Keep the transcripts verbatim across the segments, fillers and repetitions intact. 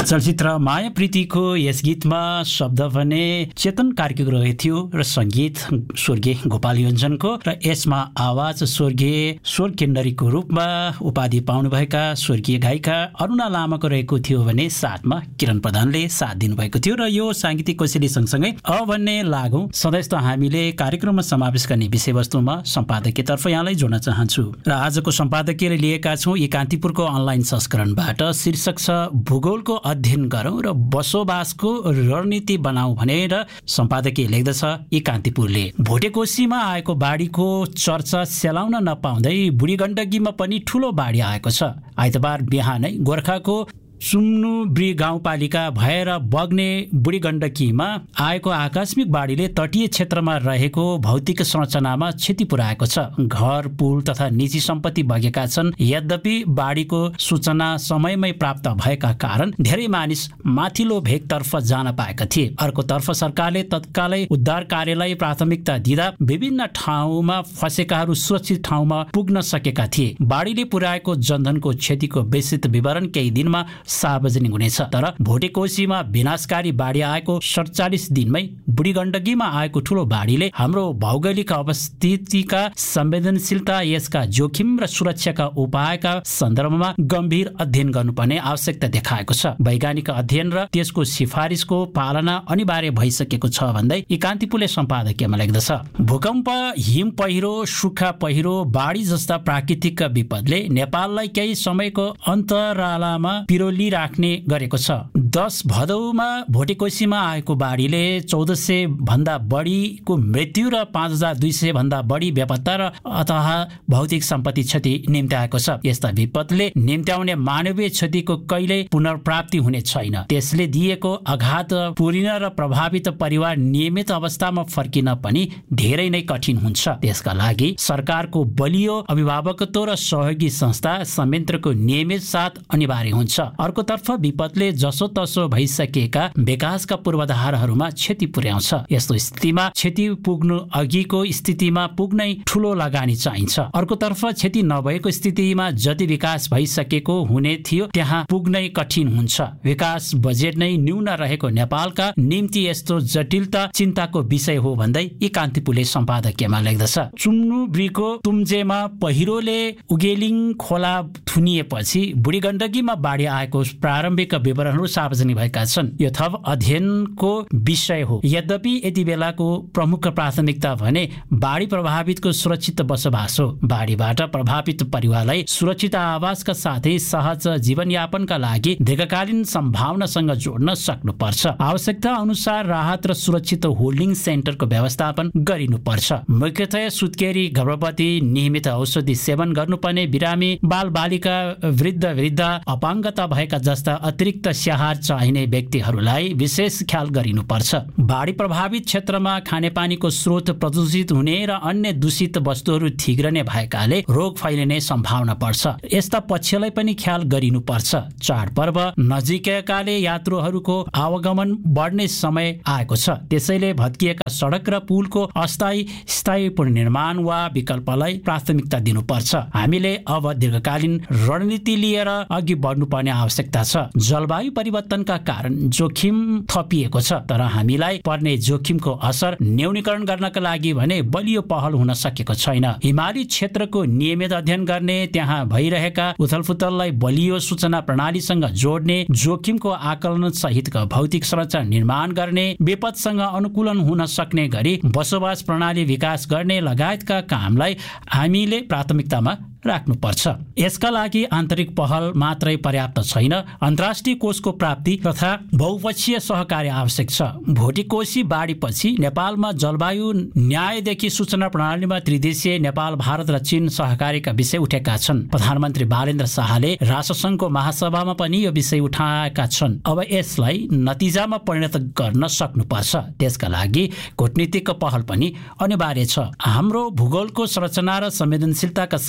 चलचित्र माया प्रीतिको यस गीतमा शब्द भने चेतन कार्कीको रहेको थियो र सङ्गीत स्वर्गीय गोपाल योन्जनको र यसमा आवाज स्वर्गीय स्वर किन्नरीको रूपमा उपाधि पाउनुभएका स्वर्गीय गायिका अरुणा लामाको रहेको थियो भने साथमा किरण प्रधानले साथ दिनुभएको थियो। र यो साङ्गीतिक कोसेली सँगसँगै अब भन्ने लागौँ सधैँ त हामीले कार्यक्रममा समावेश गर्ने विषयवस्तुमा सम्पादकीयतर्फ यहाँलाई जोड्न चाहन्छु र आजको सम्पादकीय लिएका छौँ यी कान्तिपुरको अनलाइन संस्करणबाट। शीर्षक छ भूगोलको अध्ययन गरौँ र बसोबासको रणनीति बनाऊ भनेर सम्पादकीय लेख्दछ यी कान्तिपुरले। भोटेकोसीमा आएको बाढीको चर्चा सेलाउन नपाउँदै बुढी गण्डकीमा पनि ठुलो बाढी आएको छ। आइतबार बिहानै गोर्खाको सुम्नुब्री गाउँपालिका भएर बग्ने बुढी गण्डकीमा आएको आकस्मिक बाढीले तटीय क्षेत्रमा रहेको भौतिक संरचनामा क्षति पुर्याएको छ। घर पुल तथा निजी सम्पत्ति बगेका छन्। यद्यपि बाढीको सूचना समयमै प्राप्त भएका कारण धेरै मानिस माथिल्लो भेगतर्फ जान पाएका थिए। अर्कोतर्फ सरकारले तत्कालै उद्धार कार्यलाई प्राथमिकता दिँदा विभिन्न ठाउँमा फँसेकाहरू सुरक्षित ठाउँमा पुग्न सकेका थिए। बाढीले पुर्याएको जनधनको क्षतिको विस्तृत विवरण केही दिनमा सार्वजनिक हुनेछ। तर भोटेकोसीमा विनाशकारी बाढी आएको सडचालिस दिनमै बुढी गण्डकीमा आएको ठुलो बाढीले हाम्रो भौगोलिक अवस्थितिका संवेदनशीलता, यसका जोखिम र सुरक्षाका उपायका सन्दर्भमा गम्भीर अध्ययन गर्नुपर्ने आवश्यकता देखाएको छ। वैज्ञानिक अध्ययन र त्यसको सिफारिसको पालना अनिवार्य भइसकेको छ भन्दै यी कान्तिपुरले सम्पादकीयमा लेख्दछ। भूकम्प, हिम पहिरो, सुक्खा पहिरो, बाढी जस्ता प्राकृतिक विपदले नेपाललाई केही समयको अन्तरालमा पिरोली राख्ने गरेको छ। दस भदौमा भोटेकोसीमा आएको बाढीले चौध सय भन्दा बढीको मृत्यु र पाँच हजार दुई सय भन्दा बढी बेपत्ता र अथवा भौतिक सम्पत्ति क्षति निम्त्याएको छ। यस्ता विपदले निम्त्याउने मानवीय क्षतिको कहिल्यै पुनर्प्राप्ति हुने छैन। त्यसले दिएको आघात पुरिन र प्रभावित परिवार नियमित अवस्थामा फर्किन पनि धेरै नै कठिन हुन्छ। त्यसका लागि सरकारको बलियो अभिभावकत्व र सहयोगी संस्था संयन्त्रको नियमित साथ अनिवार्य हुन्छ। अर्कोतर्फ विपदले जसो तसो भइसकेका विकासका पूर्वाधारहरूमा क्षति पुर्याउँछ। यस्तो स्थितिमा क्षति पुग्नु अघिको स्थितिमा पुग्नै ठूलो लगानी चाहिन्छ। अर्कोतर्फ क्षति नभएको स्थितिमा जति विकास भइसकेको हुने थियो त्यहाँ पुग्नै कठिन हुन्छ। विकास बजेट नै न्यून रहेको नेपालका निम्ति यस्तो जटिलता चिन्ताको विषय हो भन्दै यी कान्तिपुरले सम्पादकीयमा लेख्दछ। चुम्नुब्रीको तुम्जेमा पहिरोले उगेलिङ खोला थुनिएपछि बुढी गण्डकीमा बाढी आएको प्रारम्भिक विवरणहरू सार्वजनिक भएका छन्। यो थप अध्ययनको विषय हो। यद्यपि यति बेलाको प्रमुख प्राथमिकता भने बाढी प्रभावितको सुरक्षित बसोबास हो। बाढीबाट प्रभावित परिवारलाई सुरक्षित आवासका साथै सहज जीवनयापनका लागि दीर्घकालीन सम्भावनासँग जोड्न सक्नुपर्छ। आवश्यकता अनुसार राहत र सुरक्षित होल्डिङ सेन्टरको व्यवस्थापन गरिनुपर्छ। मुख्यतया सुत्केरी, गर्भवती, नियमित औषधि सेवन गर्नुपर्ने बिरामी, बाल बालिका, वृद्ध वृद्धा, अपाङ्गता भएका जस्ता अतिरिक्त स्याहार चाहिने व्यक्तिहरूलाई विशेष ख्याल गरिनुपर्छ। बाढी प्रभावित क्षेत्रमा खानेपानीको स्रोत प्रदूषित हुने र अन्य दूषित वस्तुहरू थिग्रने भएकाले रोग फैलिने सम्भावना पर्छ। यस्ता पक्षलाई पनि ख्याल गरिनुपर्छ। चाडपर्व नजिकैकाले यात्रुहरूको आवागमन बढ्ने समय आएको छ। त्यसैले भत्किएका सडक र पुलको अस्थायी स्थायी पुनर्निर्माण वा विकल्पलाई प्राथमिकता दिनुपर्छ। हामीले अब दीर्घकालीन रणनीति लिएर अघि बढ्नुपर्ने आवश्यकता छ। जलवायु परिवर्तनका कारण जोखिम थपिएको छ, तर हामीलाई पर्ने जोखिमको असर न्यूनीकरण गर्नका लागि भने बलियो पहल हुन सकेको छैन। हिमाली क्षेत्रको नियमित अध्ययन गर्ने, त्यहाँ भइरहेका उथलपुथललाई बलियो सूचना प्रणालीसँग जोड्ने, जोखिमको आकलन सहितका भौतिक संरचना निर्माण गर्ने, विपदसँग अनुकूलन हुन सक्ने गरी बसोबास प्रणाली विकास गर्ने लगायतका कामलाई हामीले प्राथमिकतामा राख्नुपर्छ। यसका लागि आन्तरिक पहल मात्रै पर्याप्त छैन। अन्तर्राष्ट्रिय कोषको प्राप्ति तथा बहुपक्षीय सहकार्य आवश्यक छ। भोटेकोसी बाढीपछि नेपालमा जलवायु न्यायदेखि सूचना प्रणालीमा त्रिदेशीय नेपाल, भारत र चीन सहकार्यका विषय उठेका छन्। प्रधानमन्त्री बालेन्द्र शाहले राष्ट्रसङ्घको महासभामा पनि यो विषय उठाएका छन्। अब यसलाई नतिजामा परिणत गर्न सक्नुपर्छ। त्यसका लागि कूटनीतिक पहल पनि अनिवार्य छ। हाम्रो भूगोलको संरचना र संवेदनशीलताका सन्दर्भमा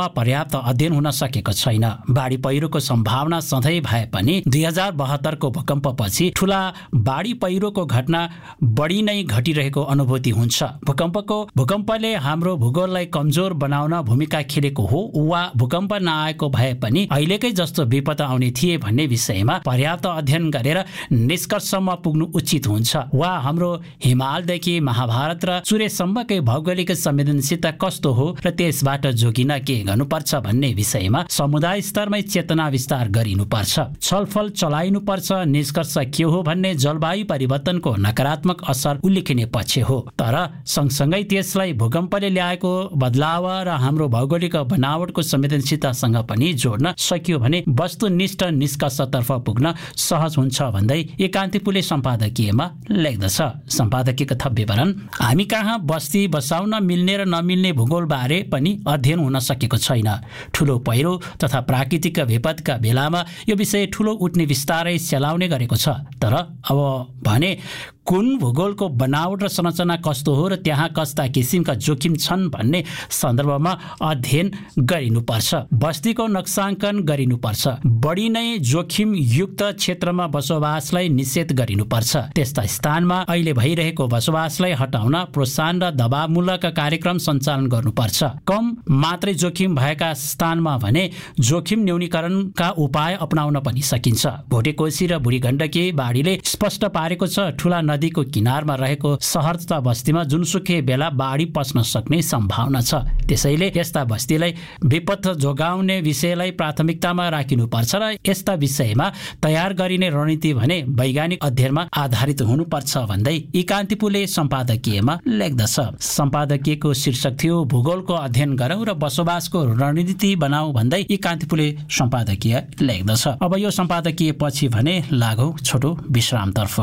अथवा पर्याप्त अध्ययन हुन सकेको छैन। बाढी पहिरोको सम्भावना सधैँ भए पनि दुई हजार बहत्तरको भूकम्पपछि ठुला बाढी पहिरोको घटना बढी नै घटिरहेको अनुभूति हुन्छ। भूकम्पको भूकम्पले हाम्रो भूगोललाई कमजोर बनाउन भूमिका खेलेको हो वा भूकम्प नआएको भए पनि अहिलेकै जस्तो विपद आउने थिए भन्ने विषयमा पर्याप्त अध्ययन गरेर निष्कर्षमा पुग्नु उचित हुन्छ। वा हाम्रो हिमालदेखि महाभारत र सूर्यसम्मकै भौगोलिक संवेदनशीलता कस्तो हो र त्यसबाट जोगिन के गर्नुपर्छ भन्ने विषयमा समुदाय स्तरमै चेतना विस्तार गरिनुपर्छ। छलफल चलाइनुपर्छ। निष्कर्ष के हो भने जलवायु परिवर्तनको नकारात्मक असर उल्लेखनीय पक्ष हो, तर सँगसँगै त्यसलाई भूकम्पले ल्याएको बदलाव र हाम्रो भौगोलिक बनावटको संवेदनशीलतासँग पनि जोड्न सकियो भने वस्तुनिष्ठ निष्कर्षतर्फ पुग्न सहज हुन्छ भन्दै एकान्तिपुले सम्पादकीयमा लेख्दछ। सम्पादकीयको थप विवरण: हामी कहाँ बस्ती बसाउन मिल्ने र नमिल्ने भूगोलबारे पनि अध्ययन हुन सकेको छैन। ठुलो पहिरो तथा प्राकृतिक विपदका बेलामा यो विषय ठुलो उठ्ने विस्तारै सेलाउने गरेको छ। तर अब भने कुन भूगोलको बनावट र संरचना कस्तो हो र त्यहाँ कस्ता किसिमका जोखिम छन् भन्ने सन्दर्भमा अध्ययन गरिनुपर्छ। बस्तीको नक्साङ्कन गरिनुपर्छ। बढी नै जोखिमयुक्त क्षेत्रमा बसोबासलाई निषेध गरिनुपर्छ। त्यस्ता स्थानमा अहिले भइरहेको बसोबासलाई हटाउन प्रोत्साहन र दबावमूलक कार्यक्रम सञ्चालन गर्नुपर्छ। कम मात्रै जोखिम भएका स्थानमा भने जोखिम न्यूनीकरणका उपाय अपनाउन पनि सकिन्छ। भोटेकोशी र बुढी गण्डकी बाढीले स्पष्ट पारेको छ ठुला नदीको किनारमा रहेको सहर तथा बस्तीमा जुनसुकै बेला बाढी पस्न सक्ने सम्भावना छ। त्यसैले यस्ता बस्तीलाई विपद जोगाउने विषयलाई प्राथमिकतामा राखिनुपर्छ र यस्ता विषयमा तयार गरिने रणनीति भने वैज्ञानिक अध्ययनमा आधारित हुनुपर्छ भन्दै एकान्तिपुले सम्पादकीयमा लेख्दछ। सम्पादकीयको शीर्षक थियो भूगोलको अध्ययन गरौँ र बसोबासको रणनीति बनाऊ भन्दै एकान्तिपुले सम्पादकीय लेख्दछ। अब यो सम्पादकीय पछि भने लागौ छोटो विश्रामतर्फ।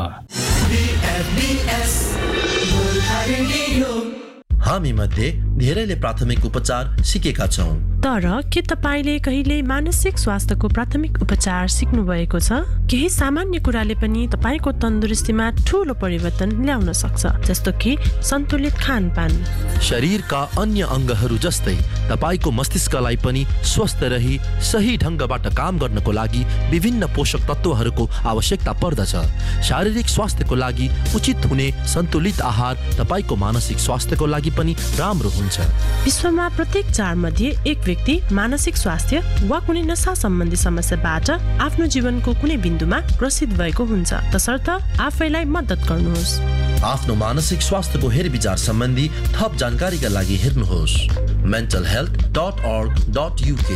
हामी मध्ये धेरैले प्राथमिक उपचार सिकेका छौं, तर के तपाईले कहिले मानसिक स्वास्थ्यको प्राथमिक उपचार सिक्नु भएको छ? केही सामान्य कुराले पनि तपाईको तन्दुरुस्तीमा ठूलो परिवर्तन ल्याउन सक्छ, जस्तो कि सन्तुलित खानपान। शरीरका अन्य अङ्गहरू जस्तै तपाईको मस्तिष्कलाई पनि स्वस्थ रही सही ढंगबाट काम गर्नको लागि विभिन्न पोषक तत्वहरूको आवश्यकता पर्दछ। शारीरिक स्वास्थ्यको लागि उचित हुने सन्तुलित आहार तपाईको मानसिक स्वास्थ्यको लागि पनि राम्रो हुन्छ। विश्वमा प्रत्येक चार मध्ये एक व्यक्ति मानसिक स्वास्थ्य वा कुनै नशा सम्बन्धी समस्याबाट आफ्नो जीवनको कुनै बिन्दुमा ग्रसित भएको हुन्छ। तसर्थ आफैलाई मद्दत गर्नुहोस्। आफ्नो मानसिक स्वास्थ्यको हेरविचार सम्बन्धी थप जानकारीका लागि हेर्नुहोस् मेन्टल हेल्थ डट अर्ग डट युके।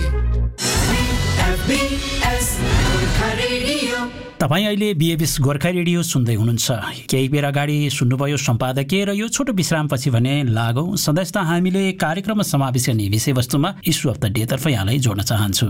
तपाईँ अहिले बिएबिएस गोर्खा रेडियो सुन्दै हुनुहुन्छ। केही बेर अगाडि सुन्नुभयो सम्पादकीय र यो छोटो विश्रामपछि भने लागौँ सधैँ हामीले कार्यक्रममा समावेश गर्ने विषयवस्तुमा इस्यु अफ द डे तर्फ यहाँलाई जोड्न चाहन्छु।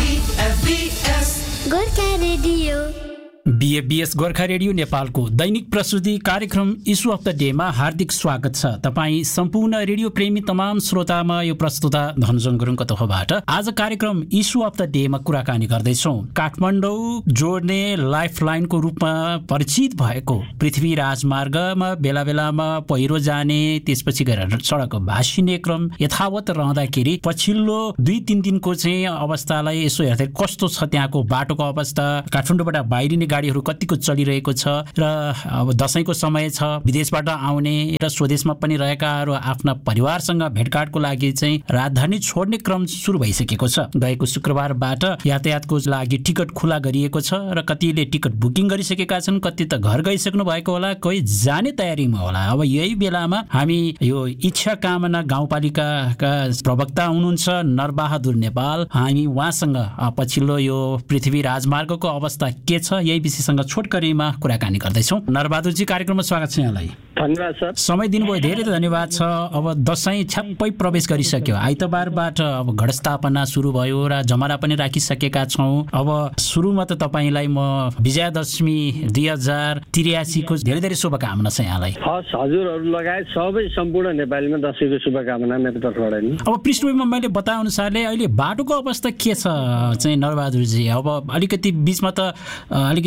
बिएबिएस गोर्खा रेडियो नेपालको दैनिक प्रस्तुति कार्यक्रम इस्यु अफ द डेमा हार्दिक स्वागत छ। तपाईँ सम्पूर्ण रेडियो प्रेमी तमाम श्रोतामा यो प्रस्तुता धनजङ गुरुङको तर्फबाट आज कार्यक्रम इस्यु अफ द डेमा कुराकानी गर्दैछौँ। काठमाडौँ जोड्ने लाइफ लाइनको रूपमा परिचित भएको पृथ्वी राजमार्गमा बेला बेलामा पहिरो जाने, त्यसपछि गएर सडक भासिने क्रम यथावत रहँदाखेरि पछिल्लो दुई तिन दिनको चाहिँ अवस्थालाई यसो हेर्दै कस्तो छ त्यहाँको बाटोको अवस्था, काठमाडौँबाट बाहिरिने गाडीहरू कतिको चलिरहेको छ र अब दशैंको समय छ, विदेशबाट आउने र स्वदेशमा पनि रहेकाहरू आफ्ना परिवारसँग भेटघाटको लागि चाहिँ राजधानी छोड्ने क्रम सुरु भइसकेको छ। गएको शुक्रबारबाट यातायातको लागि टिकट खुला गरिएको छ र कतिले टिकट बुकिङ गरिसकेका छन्, कति त घर गइसक्नु भएको होला, कोही जाने तयारीमा होला। अब यही बेलामा हामी यो इच्छा कामना गाउँपालिकाका प्रवक्ता हुनुहुन्छ नरबहादुर नेपाल, हामी उहाँसँग पछिल्लो यो पृथ्वी राजमार्गको अवस्था के छ यही विषयसँग छोटकरीमा कुराकानी गर्दैछौँ। नरबहादुरजी, कार्यक्रममा स्वागत छ यहाँलाई। धन्यवाद सर। समय दिनुभयो, धेरै धन्यवाद छ। अब दशैं छ्याप्पै प्रवेश गरिसक्यो, आइतबारबाट अब घटस्थापना सुरु भयो र जमरा पनि राखिसकेका छौँ। अब सुरुमा त तपाईँलाई म विजयादशमी दुई हजार त्रियासीको धेरै धेरै शुभकामना छ यहाँलाई। हस्, हजुरहरू लगायत सबै सम्पूर्ण नेपालीमा दशैंको शुभकामना मेरो तर्फबाट नि। अब पृष्ठभूमिमा मैले बताए अनुसारले अहिले बाटोको अवस्था के छ चाहिँ नरबहादुरजी? अब अलिकति बिचमा त अलिकति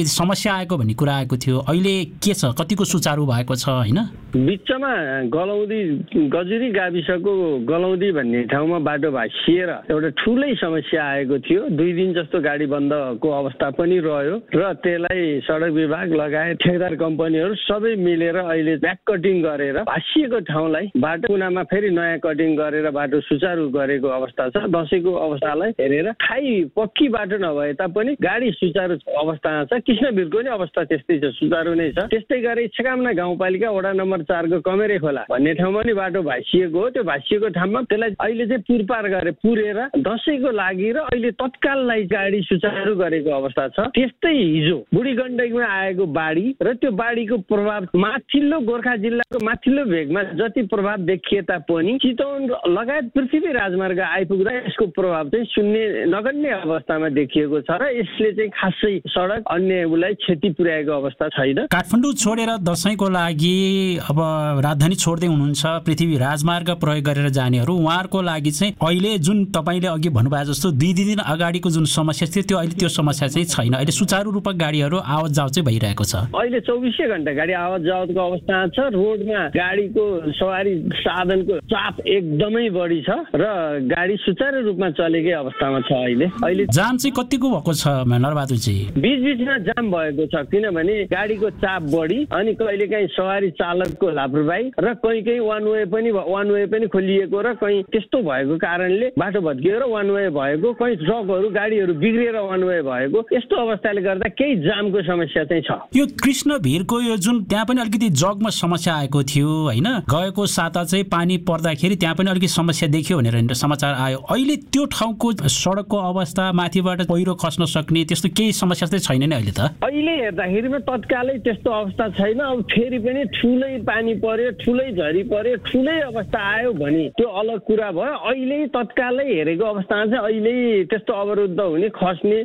अलिकति समस्या आएको भन्ने कुरा आएको थियो, अहिले के छ, कतिको सुचारू भएको छ होइन? बिचमा गलौदी गजुरी गाविसको गलौदी भन्ने ठाउँमा बाटो भाँसिएर एउटा ठुलै समस्या आएको थियो। दुई दिन जस्तो गाडी बन्दको अवस्था पनि रह्यो र त्यसलाई सडक विभाग लगायत ठेकेदार कम्पनीहरू सबै मिलेर अहिले ब्याक कटिङ गरेर भाँसिएको ठाउँलाई बाटो कुनामा फेरि नयाँ कटिङ गरेर बाटो सुचारू गरेको अवस्था छ। दसैँको अवस्थालाई हेरेर खाइ पक्की बाटो नभए तापनि गाडी सुचारू अवस्थामा छ। कृष्णवीरको नि अवस्था त्यस्तै छ, सुचारू नै छ। त्यस्तै गरी छेकामना गाउँपालिका वडा नम्बर चारको कमेरे खोला भन्ने ठाउँमा नि बाटो भाँसिएको हो। त्यो भाँसिएको ठाउँमा त्यसलाई अहिले चाहिँ पुरपार गरे पुरेर दसैँको लागि र अहिले तत्काललाई गाडी सुचारू गरेको अवस्था छ। त्यस्तै हिजो बुढी गण्डकीमा आएको बाढी र त्यो बाढीको प्रभाव माथिल्लो गोर्खा जिल्लाको माथिल्लो भेगमा जति प्रभाव देखिए तापनि चितवन लगायत पृथ्वी राजमार्ग आइपुग्दा यसको प्रभाव चाहिँ शून्य नगण्य अवस्थामा देखिएको छ र यसले चाहिँ खासै सडक अन्य उसलाई क्षति पुर्याएको अवस्था छैन। काठमाडौँ छोडेर दसैँको लागि अब राजधानी छोड्दै हुनुहुन्छ, पृथ्वी राजमार्ग प्रयोग गरेर जानेहरू, उहाँहरूको लागि चाहिँ अहिले जुन तपाईँले अघि भन्नुभयो जस्तो दुई दिन अगाडिको जुन समस्या थियो त्यो अहिले त्यो समस्या चाहिँ छैन। अहिले सुचारू रूपमा गाडीहरू आवत जावत चाहिँ भइरहेको छ। अहिले चौबिसै घण्टा गाडी आवत जावतको अवस्था छ। रोडमा गाडीको सवारी साधनको चाप एकदमै बढी छ र गाडी सुचारू रूपमा चलेकै अवस्थामा छ। अहिले अहिले जाम चाहिँ कतिको भएको छ नरबहादुरजी? बीच बीचमा जाम भएको छ, किनभने गाडीको चाप बढी अनि कहिले काहीँ सवारी चालकको लापरवाही र कहीँ कहीँ वान वे पनि वान वे पनि खोलिएको र कहीँ त्यस्तो भएको कारणले बाटो भत्किएर वान वे भएको, कहीँ ट्रकहरू गाडीहरू बिग्रिएर वान वे भएको, यस्तो अवस्थाले गर्दा केही जामको समस्या चाहिँ छ। यो कृष्णवीरको यो जुन त्यहाँ पनि अलिकति जगमा समस्या आएको थियो होइन, गएको साता चाहिँ पानी पर्दाखेरि त्यहाँ पनि अलिकति समस्या देखियो भनेर समाचार आयो। अहिले त्यो ठाउँको सडकको अवस्था, माथिबाट पहिरो खस्न सक्ने त्यस्तो केही समस्या चाहिँ छैन नि अहिले त? अहिले हेर्दाखेरिमा तत्कालै त्यस्तो अवस्था छैन। अब फेरि पनि ठुलै पानी पर्यो, ठुलै झरी पर्यो, ठुलै अवस्था आयो भने त्यो अलग कुरा भयो। अहिले तत्कालै हेरेको अवस्थामा चाहिँ अहिले त्यस्तो अवरुद्ध हुने खस्ने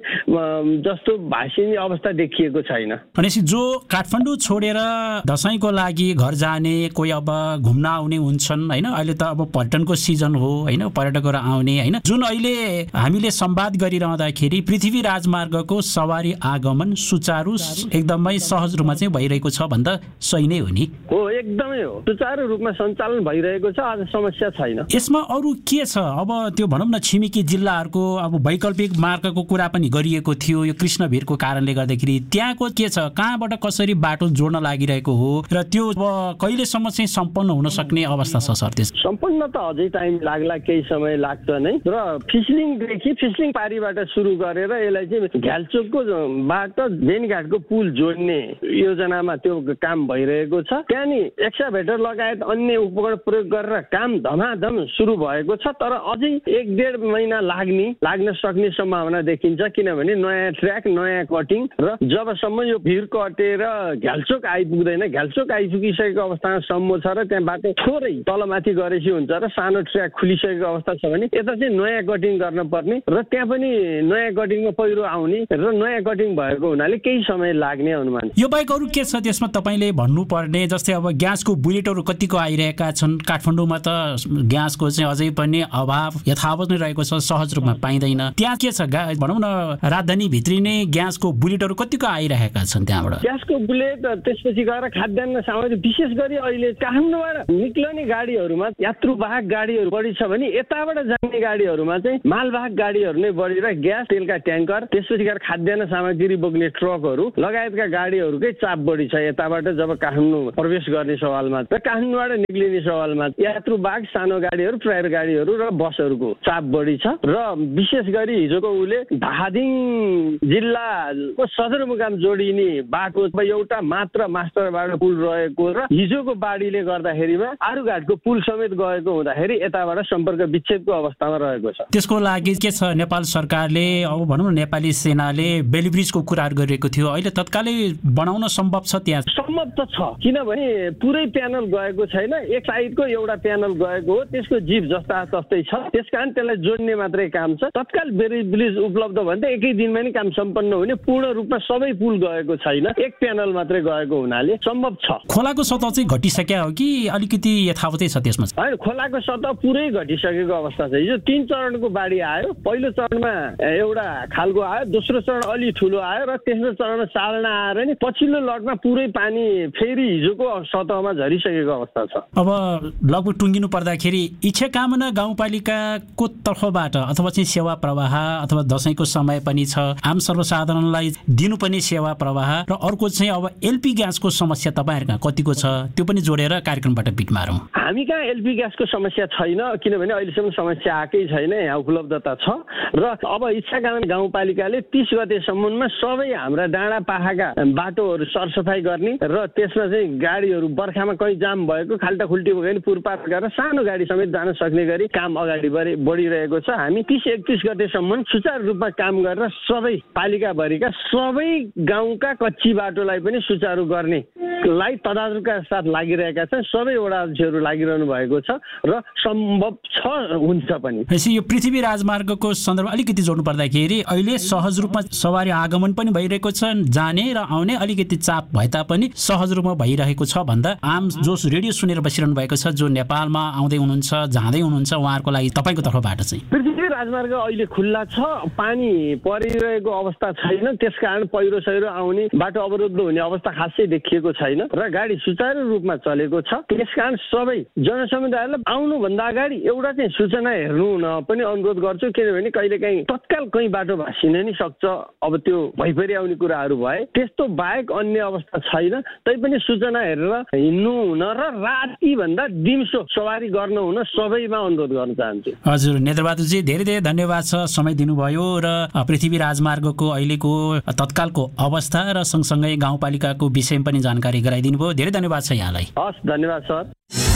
जस्तो भाँसिने अवस्था देखिएको छैन। भनेपछि जो काठमाडौँ छोडेर दसैँको लागि घर जाने, कोही अब घुम्न आउने हुन्छन् होइन, अहिले त अब पर्यटनको सिजन हो होइन, पर्यटकहरू आउने होइन, जुन अहिले हामीले संवाद गरिरहँदाखेरि पृथ्वी राजमार्गको सवारी आगमन सुचारू एकदमै सहज रूपमा चाहिँ भइरहेको छ भन्दा सही नै हो नि? हो, एकदमै हो, सुचारू रूपमा सञ्चालन भइरहेको छ, आज समस्या छैन। यसमा अरू के छ? अब त्यो भनौँ न छिमेकी जिल्लाहरूको अब वैकल्पिक मार्गको कुरा पनि गरिएको थियो यो कृष्णवीरको कारणले गर्दाखेरि, त्यहाँको के छ, कहाँबाट कसरी बाटो जोड्न लागिरहेको हो र त्यो अब कहिलेसम्म चाहिँ सम्पन्न हुन सक्ने अवस्था छ सर? त्यस सम्पन्न त अझै टाइम लाग्ला, केही समय लाग्छ नै। र फिस्लिङदेखि फिस्लिङ पारीबाट सुरु गरेर यसलाई चाहिँ घ्यालचोकको बाट बेनीघाटको पुल जोड्ने योजनामा त्यो काम भइरहेको छ। त्यहाँ नि एक्सकाभेटर लगायत अन्य उपकरण प्रयोग गरेर काम धमाधम सुरु भएको छ, तर अझै एक डेढ महिना लाग्ने लाग्न सक्ने सम्भावना देखिन्छ, किनभने नयाँ ट्र्याक, नयाँ कटिङ र जबसम्म यो भिर कटेर घ्यालचोक आइपुग्दैन, घ्यालचोक आइपुगिसकेको अवस्थामा सम्म छ र त्यहाँ बाटो थोरै तलमाथि गरेपछि हुन्छ र सानो ट्र्याक खुलिसकेको अवस्था छ भने यता चाहिँ नयाँ कटिङ गर्नुपर्ने र त्यहाँ पनि नयाँ कटिङमा पहिरो आउने र नयाँ कटिङ भएको हुनाले केही समय लाग्ने अनुमान। यो बाहेक अरू के छ त्यसमा तपाईँले भन्नुपर्ने? जस्तै अब ग्यासको बुलेटहरू कतिको आइरहेका छन्, काठमाडौँमा त ग्यासको चाहिँ अझै पनि अभाव यथावत नै रहेको छ, सहज रूपमा पाइँदैन। त्यहाँ के छ भनौँ न, राजधानी भित्री नै ग्यासको बुलेटहरू कतिको आइरहेका छन् त्यहाँबाट? ग्यासको बुलेट त्यसपछि गएर खाद्यान्न सामग्री विशेष गरी अहिले काठमाडौँबाट निक्लने गाडीहरूमा यात्रुवाहक गाडीहरू बढी छ भने यताबाट जाने गाडीहरूमा चाहिँ मालवाहक गाडीहरू नै बढी र ग्यास तेलका ट्याङ्कर त्यसपछि गएर खाद्यान्न सामग्री बोक्ने ट्रकहरू लगायतका गाडीहरूकै चाप बढी छ यताबाट जब काठमाडौँ प्रवेश गर्ने सवालमा र काठमाडौँबाट निक्लिने सवालमा यात्रुवाहक सानो गाडीहरू, प्राइभेट गाडीहरू र बसहरूको चाप बढी छ। र विशेष गरी हिजोको उले धादिङ जिल्लाको सदरमुकाम जोडिने बाटो एउटा मात्र मास्टर बाटो पुल रहेको र हिजोको बाढीले गर्दाखेरिमा आरुघाटको पुल समेत गएको हुँदाखेरि यताबाट सम्पर्क विच्छेदको अवस्थामा रहेको छ। त्यसको लागि के छ, नेपाल सरकारले अब भनौँ न नेपाली सेनाले बेलिब्रिजको कुराहरू गरिरहेको थियो, अहिले तत्कालै बनाउन सम्भव छ? त्यहाँ सम्भव त छ, किनभने पुरै प्यानल गएको छैन, एक साइडको एउटा प्यानल गएको हो, त्यसको जीप जस्ता जस्तै छ, त्यसकारण त्यसलाई जोड्ने मात्रै काम छ। तत्काल ब्रिज उपलब्ध भने त एकै दिनमा नै काम सम्पन्न हुने, पूर्ण रूपमा सबै पुल गएको छैन, एक प्यानल मात्रै गएको हुनाले सम्भव छ। खोलाको सतह चाहिँ घटिसक्यो हो कि अलिकति यथावतै छ त्यसमा? होइन, खोलाको सतह पुरै घटिसकेको अवस्था छ। हिजो तीन चरणको बाढी आयो, पहिलो चरणमा एउटा खालको आयो, दोस्रो चरण अलि ठुलो आयो र तेस्रो चरणमा सालना आएर नि पछिल्लो लटमा पुरै पानी फेरि हिजोको सतहमा झरिसकेको अवस्था छ। अब लगभग टुङ्गिनु पर्दाखेरि इच्छा कामना गाउँपालिकाको तर्फबाट अथवा चाहिँ सेवा प्रवाह अथवा दसैँको समय पनि छ, आम सर्वसाधारणलाई दिनुपर्ने सेवा प्रवाह र अर्को चाहिँ अब एलपी ग्यासको समस्या तपाईँहरूका कतिको छ त्यो पनि जोडेर कार्यक्रमबाट बिट मारौँ। हामी कहाँ एलपी ग्यासको समस्या छैन, किनभने अहिलेसम्म समस्या आएकै छैन, यहाँ उपलब्धता छ र अब इच्छा कामना गाउँपालिकाले तीस गतेसम्ममा सबै हाम्रा डाँडा पाखाका बाटोहरू सरसफाइ गर्ने र त्यसमा चाहिँ गाडीहरू बर्खामा कहीँ जाम भएको खाल्टा खुल्टी भयो भने पुरपार गरेर सानो गाडी समेत जान सक्ने गरी काम अगाडि बढिरहेको छ। हामी तीस एकतिस गतेसम्म सुचारू रूपमा काम गरेर सबै पालिकाभरिका सबै गाउँका कच्ची बाटोलाई पनि सुचारू गर्ने लाई तदारुका साथ लागिरहेका छन्, सबै वडा अध्यक्षहरू लागिरहनु भएको छ र सम्भव छ, हुन्छ पनि। यो पृथ्वी राजमार्गको सन्दर्भ अलिकति जोड्नु पर्दाखेरि अहिले सहज रूपमा सवारी आगमन पनि भइरहेको छ, जाने र आउने अलिकति चाप भए तापनि सहज रूपमा भइरहेको छ भन्दा आम जो रेडियो सुनेर बसिरहनु भएको छ, जो नेपालमा आउँदै हुनुहुन्छ जाँदै हुनुहुन्छ, उहाँहरूको लागि तपाईँको तर्फबाट चाहिँ पृथ्वी राजमार्ग अहिले खुल्ला छ, पानी परिरहेको अवस्था छैन, त्यसकारण पहिरो सहिरो आउने बाटो अवरुद्ध हुने अवस्था खासै देखिएको छैन र गाडी सुचारू रूपमा चलेको छ। त्यसकारण सबै जनसमुदायलाई आउनुभन्दा अगाडि एउटा चाहिँ सूचना हेर्नु हुन पनि अनुरोध गर्छु, किनभने कहिलेकाहीँ तत्काल कहीँ बाटो भाँसिन नि सक्छ, अब त्यो भइपरि आउने कुराहरू भए, त्यस्तो बाहेक अन्य अवस्था छैन। तैपनि सूचना हेरेर हिँड्नु हुन र राति भन्दा दिउँसो सवारी गर्न हुन सबैमा अनुरोध गर्न चाहन्छु। हजुर नेत्रबहादुरजी, धेरै धेरै धन्यवाद छ समय दिनुभयो र पृथ्वी राजमार्गको अहिलेको तत्कालको अवस्था र सँगसँगै गाउँपालिकाको विषयमा पनि जानकारी गराइदिनु भयो। धेरै धन्यवाद छ यहाँलाई। हस्, धन्यवाद सर।